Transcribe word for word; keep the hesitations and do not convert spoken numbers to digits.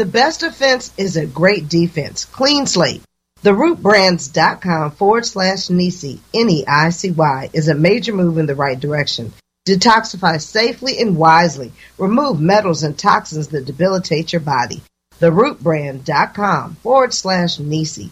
The best offense is a great defense. Clean slate. TheRootBrands.com forward slash Neicy, N E I C Y, is a major move in the right direction. Detoxify safely and wisely. Remove metals and toxins that debilitate your body. TheRootBrand.com forward slash Neicy.